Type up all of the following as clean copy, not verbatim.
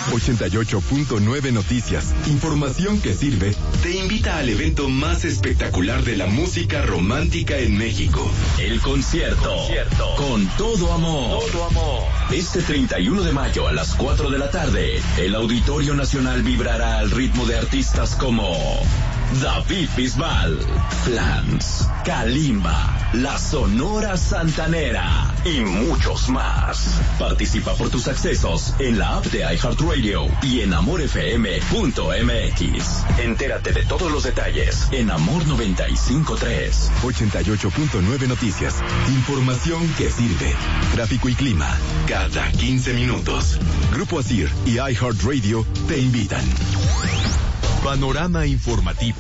88.9 Noticias, información que sirve, te invita al evento más espectacular de la música romántica en México. El concierto. Con todo amor. Este 31 de mayo a las 4 de la tarde, el Auditorio Nacional vibrará al ritmo de artistas como David Bisbal, Flans, Kalimba, La Sonora Santanera y muchos más. Participa por tus accesos en la app de iHeartRadio y en amorfm.mx. Entérate de todos los detalles en Amor 95.3. 88.9 Noticias. Información que sirve. Tráfico y clima cada 15 minutos. Grupo Asir y iHeartRadio te invitan. Panorama informativo.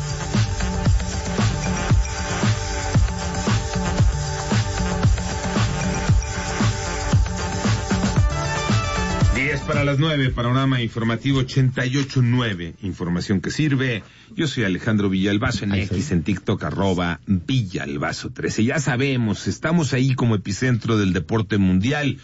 Para las 9, panorama informativo 88.9, información que sirve. Yo soy Alejandro Villalbazo, en X, en TikTok, @Villalbazo13. Ya sabemos, estamos ahí como epicentro del deporte mundial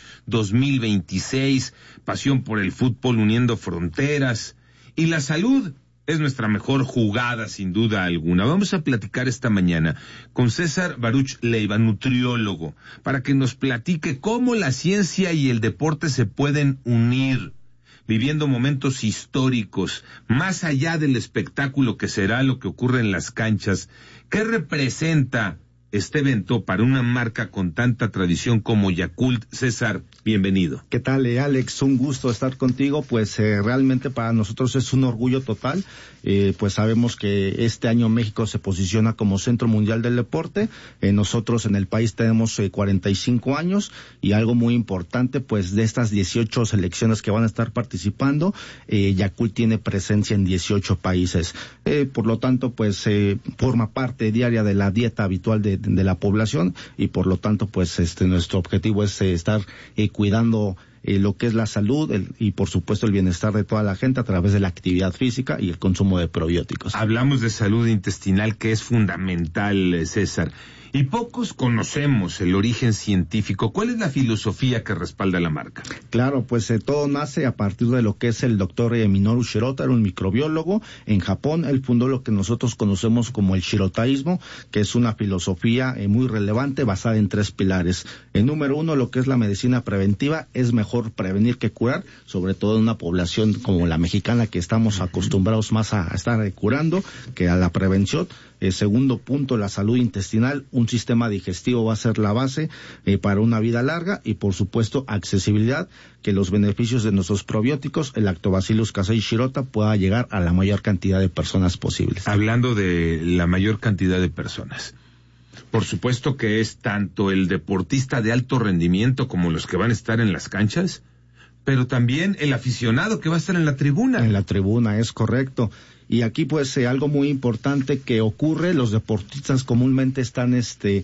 2026, pasión por el fútbol uniendo fronteras, y la salud es nuestra mejor jugada, sin duda alguna. Vamos a platicar esta mañana con César Baruch Leiva, nutriólogo, para que nos platique cómo la ciencia y el deporte se pueden unir, viviendo momentos históricos, más allá del espectáculo que será lo que ocurre en las canchas. ¿Qué representa este evento para una marca con tanta tradición como Yakult? César, bienvenido. ¿Qué tal, Alex? Un gusto estar contigo. Pues realmente para nosotros es un orgullo total. Pues sabemos que este año México se posiciona como Centro Mundial del Deporte. Nosotros en el país tenemos 45 años y algo muy importante, pues de estas 18 selecciones que van a estar participando, Yakult tiene presencia en 18 países. Por lo tanto, pues forma parte diaria de la dieta habitual de la población, y por lo tanto pues nuestro objetivo es estar cuidando lo que es la salud y por supuesto el bienestar de toda la gente a través de la actividad física y el consumo de probióticos. Hablamos de salud intestinal, que es fundamental, César, y pocos conocemos el origen científico. ¿Cuál es la filosofía que respalda la marca? Claro, pues todo nace a partir de lo que es el doctor Minoru Shirota, era un microbiólogo en Japón. Él fundó lo que nosotros conocemos como el shirotaísmo, que es una filosofía muy relevante basada en 3 pilares. El número 1, lo que es la medicina preventiva, es mejor prevenir que curar, sobre todo en una población como la mexicana, que estamos acostumbrados más a estar curando que a la prevención. Segundo punto, la salud intestinal. Un sistema digestivo va a ser la base para una vida larga, y por supuesto accesibilidad, que los beneficios de nuestros probióticos, el Lactobacillus casei shirota, pueda llegar a la mayor cantidad de personas posibles. Hablando de la mayor cantidad de personas, por supuesto que es tanto el deportista de alto rendimiento como los que van a estar en las canchas, pero también el aficionado que va a estar en la tribuna. En la tribuna, es correcto. Y aquí pues algo muy importante que ocurre, los deportistas comúnmente están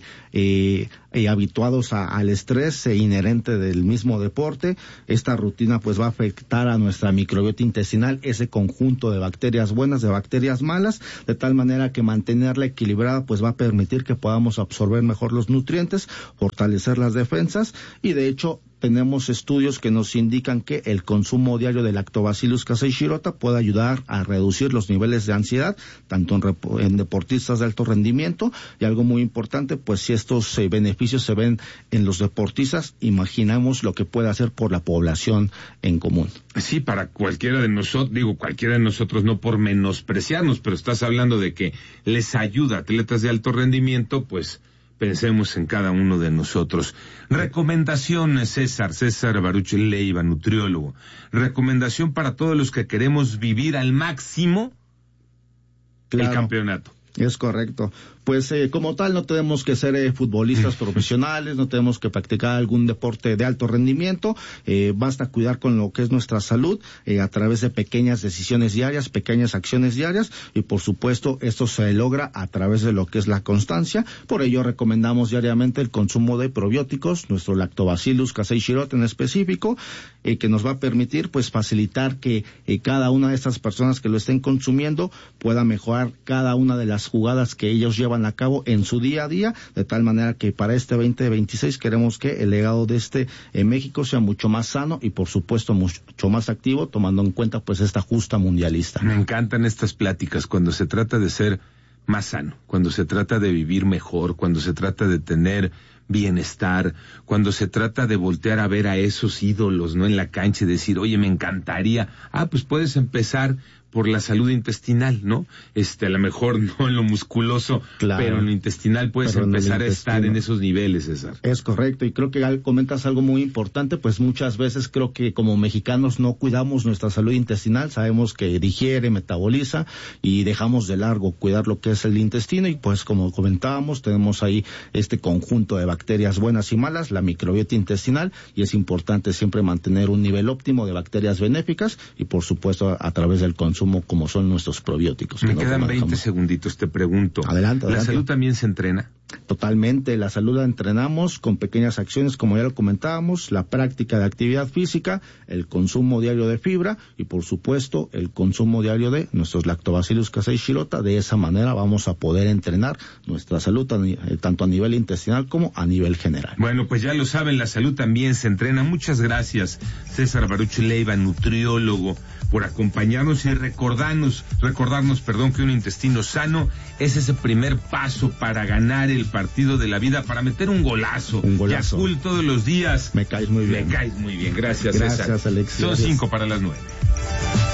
habituados al estrés inherente del mismo deporte. Esta rutina pues va a afectar a nuestra microbiota intestinal, ese conjunto de bacterias buenas, de bacterias malas, de tal manera que mantenerla equilibrada pues va a permitir que podamos absorber mejor los nutrientes, fortalecer las defensas, y de hecho tenemos estudios que nos indican que el consumo diario de Lactobacillus casei shirota puede ayudar a reducir los niveles de ansiedad, tanto en deportistas de alto rendimiento, y algo muy importante, pues si estos beneficios se ven en los deportistas, imaginamos lo que puede hacer por la población en común. Sí, para cualquiera de nosotros, no por menospreciarnos, pero estás hablando de que les ayuda a atletas de alto rendimiento, pues pensemos en cada uno de nosotros. Recomendaciones, César Baruch Leiva, nutriólogo. Recomendación para todos los que queremos vivir al máximo el campeonato. Es correcto. Pues como tal no tenemos que ser futbolistas profesionales, no tenemos que practicar algún deporte de alto rendimiento, basta cuidar con lo que es nuestra salud a través de pequeñas decisiones diarias, pequeñas acciones diarias, y por supuesto esto se logra a través de lo que es la constancia. Por ello recomendamos diariamente el consumo de probióticos, nuestro Lactobacillus casei shirota en específico, que nos va a permitir pues facilitar que cada una de estas personas que lo estén consumiendo pueda mejorar cada una de las jugadas que ellos llevan llevan a cabo en su día a día, de tal manera que para este 2026 queremos que el legado de México sea mucho más sano y por supuesto mucho más activo, tomando en cuenta pues esta justa mundialista. Me encantan estas pláticas cuando se trata de ser más sano, cuando se trata de vivir mejor, cuando se trata de tener bienestar, cuando se trata de voltear a ver a esos ídolos, ¿no? En la cancha y decir, oye, me encantaría. Pues puedes empezar por la salud intestinal, ¿no? A lo mejor no en lo musculoso, claro, pero en lo intestinal puedes empezar a estar en esos niveles, César. Es correcto, y creo que comentas algo muy importante, pues muchas veces creo que como mexicanos no cuidamos nuestra salud intestinal, sabemos que digiere, metaboliza, y dejamos de largo cuidar lo que es el intestino, y pues como comentábamos, tenemos ahí este conjunto de bacterias buenas y malas, la microbiota intestinal, y es importante siempre mantener un nivel óptimo de bacterias benéficas, y por supuesto a través del consumo como son nuestros probióticos. Me quedan 20 segunditos, te pregunto. Adelante. ¿La salud también se entrena? Totalmente, la salud la entrenamos con pequeñas acciones, como ya lo comentábamos, la práctica de actividad física, el consumo diario de fibra y por supuesto el consumo diario de nuestros Lactobacillus casei shirota. De esa manera vamos a poder entrenar nuestra salud tanto a nivel intestinal como a nivel general. Bueno, pues ya lo saben, la salud también se entrena. Muchas gracias, César Baruch Leiva, nutriólogo, por acompañarnos y recordarnos, que un intestino sano es ese primer paso para ganar el partido de la vida, para meter un golazo. Yakult todos los días. Me caes muy bien. Gracias, César. Gracias, Alex. Son 5 para las 9.